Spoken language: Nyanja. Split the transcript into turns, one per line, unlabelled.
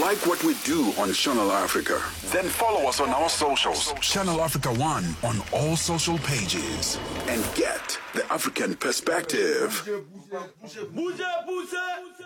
like what we do on Channel Africa? Then follow us on our socials. Channel Africa 1 on all social pages. And get the African perspective.